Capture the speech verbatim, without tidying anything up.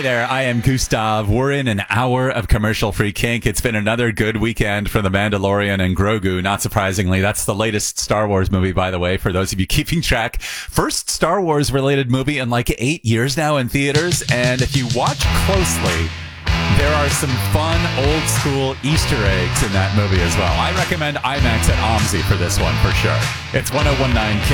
Hi there, I am Gustav. We're in an hour of commercial-free kink. It's been another good weekend for The Mandalorian and Grogu. Not surprisingly, that's the latest Star Wars movie, by the way, for those of you keeping track. First Star Wars-related movie in like eight years now in theaters, and if you watch closely, there are some fun old-school Easter eggs in that movie as well. I recommend IMAX at OMSI for this one, for sure. It's ten nineteen Kink.